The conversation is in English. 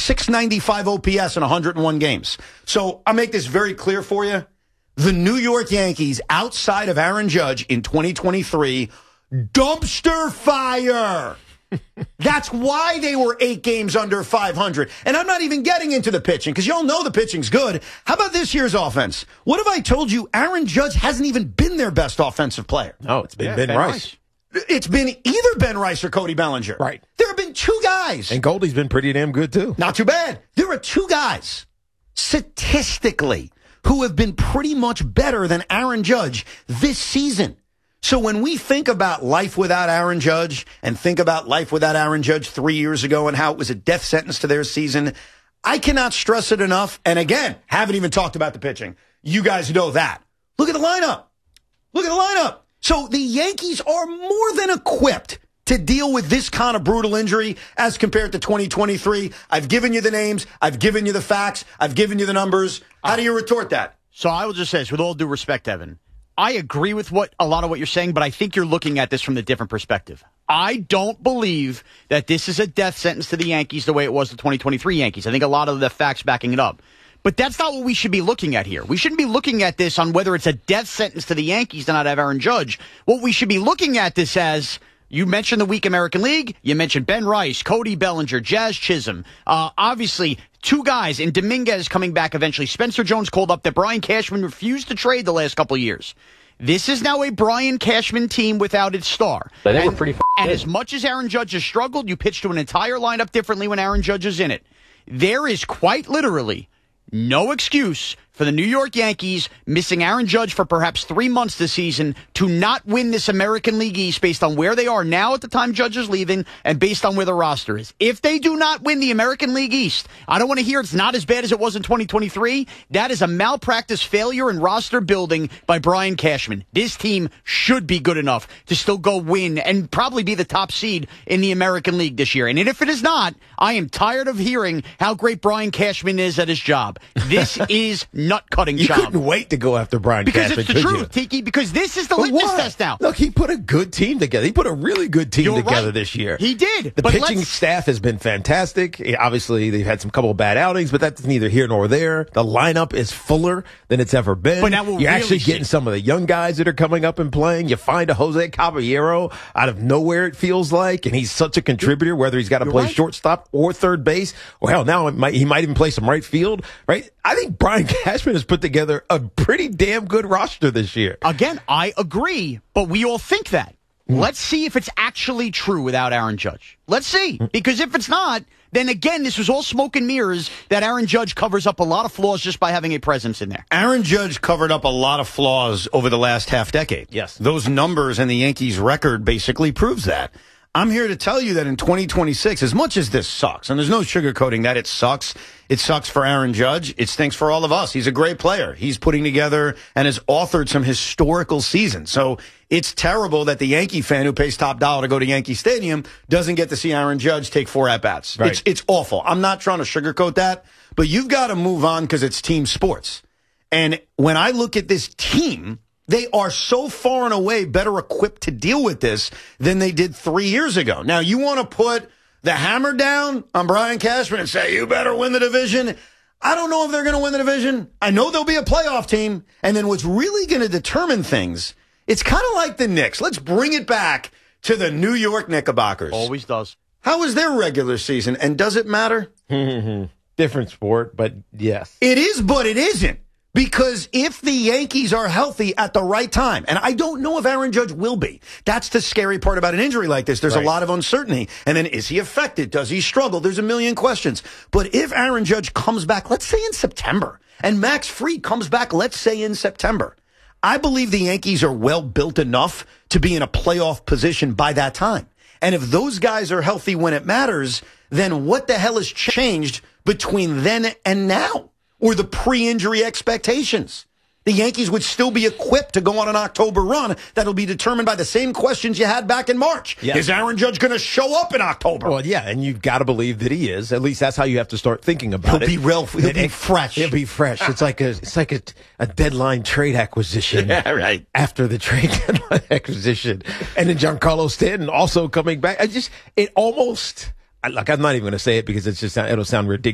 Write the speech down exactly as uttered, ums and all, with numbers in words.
six ninety-five O P S in one hundred one games. So I'll make this very clear for you. The New York Yankees, outside of Aaron Judge in twenty twenty-three, dumpster fire. That's why they were eight games under five hundred. And I'm not even getting into the pitching, because y'all know the pitching's good. How about this year's offense? What if I told you Aaron Judge hasn't even been their best offensive player? No, it's been yeah, Ben, Ben Rice. Rice. It's been either Ben Rice or Cody Bellinger. Right. There have been two guys. And Goldie's been pretty damn good, too. Not too bad. There are two guys, statistically, who have been pretty much better than Aaron Judge this season. So when we think about life without Aaron Judge and think about life without Aaron Judge three years ago and how it was a death sentence to their season, I cannot stress it enough. And again, haven't even talked about the pitching. You guys know that. Look at the lineup. Look at the lineup. So the Yankees are more than equipped to deal with this kind of brutal injury as compared to twenty twenty-three. I've given you the names. I've given you the facts. I've given you the numbers. How do you retort that? So I will just say this, with all due respect, Evan, I agree with what a lot of what you're saying, but I think you're looking at this from a different perspective. I don't believe that this is a death sentence to the Yankees the way it was the twenty twenty-three Yankees. I think a lot of the facts backing it up. But that's not what we should be looking at here. We shouldn't be looking at this on whether it's a death sentence to the Yankees to not have Aaron Judge. What we should be looking at this as, you mentioned the weak American League. You mentioned Ben Rice, Cody Bellinger, Jazz Chisholm. Uh, obviously, two guys, and Dominguez coming back eventually. Spencer Jones called up that Brian Cashman refused to trade the last couple of years. This is now a Brian Cashman team without its star. But they and, were pretty f- and good. as much as Aaron Judge has struggled, you pitch to an entire lineup differently when Aaron Judge is in it. There is quite literally no excuse for the New York Yankees missing Aaron Judge for perhaps three months this season to not win this American League East based on where they are now at the time Judge is leaving and based on where the roster is. If they do not win the American League East, I don't want to hear it's not as bad as it was in twenty twenty-three. That is a malpractice failure in roster building by Brian Cashman. This team should be good enough to still go win and probably be the top seed in the American League this year. And if it is not, I am tired of hearing how great Brian Cashman is at his job. This is nut-cutting You job. couldn't wait to go after Brian Because Cashman, it's the could truth, you? Tiki, because this is the But litmus why? test now. Look, he put a good team together. He put a really good team You're together right. this year. He did. The but pitching let's- staff has been fantastic. Obviously, they've had some couple of bad outings, but that's neither here nor there. The lineup is fuller than it's ever been. But now we're You're really actually see- getting some of the young guys that are coming up and playing. You find a Jose Caballero out of nowhere, it feels like, and he's such a contributor, whether he's got to You're play right. shortstop or third base, or hell, now it might, he might even play some right field, right? I think Brian Cashman has put together a pretty damn good roster this year. Again, I agree, but we all think that. Let's see if it's actually true without Aaron Judge. Let's see. Because if it's not, then again, this was all smoke and mirrors that Aaron Judge covers up a lot of flaws just by having a presence in there. Aaron Judge covered up a lot of flaws over the last half decade. Yes. Those numbers and the Yankees' record basically proves that. I'm here to tell you that in twenty twenty-six, as much as this sucks, and there's no sugarcoating that it sucks, it sucks for Aaron Judge, it stinks for all of us. He's a great player. He's putting together and has authored some historical seasons. So it's terrible that the Yankee fan who pays top dollar to go to Yankee Stadium doesn't get to see Aaron Judge take four at-bats. Right. It's, it's awful. I'm not trying to sugarcoat that, but you've got to move on because it's team sports. And when I look at this team, they are so far and away better equipped to deal with this than they did three years ago. Now, you want to put the hammer down on Brian Cashman and say, you better win the division. I don't know if they're going to win the division. I know they'll be a playoff team. And then what's really going to determine things, it's kind of like the Knicks. Let's bring it back to the New York Knickerbockers. Always does. How was their regular season? And does it matter? Different sport, but yes. It is, but it isn't. Because if the Yankees are healthy at the right time, and I don't know if Aaron Judge will be, that's the scary part about an injury like this. There's Right. a lot of uncertainty. And then is he affected? Does he struggle? There's a million questions. But if Aaron Judge comes back, let's say in September, and Max Fried comes back, let's say in September, I believe the Yankees are well built enough to be in a playoff position by that time. And if those guys are healthy when it matters, then what the hell has changed between then and now? Or the pre-injury expectations? The Yankees would still be equipped to go on an October run that'll be determined by the same questions you had back in March. Yeah. Is Aaron Judge going to show up in October? Well, yeah, and you've got to believe that he is. At least that's how you have to start thinking about He'll it. be real. He'll It- be it- fresh. He'll be fresh. It's like a it's like a, a deadline trade acquisition. Yeah, right. After the trade deadline acquisition, and then Giancarlo Stanton also coming back. I just it almost. I- Like I'm not even going to say it because it's just it'll sound ridiculous.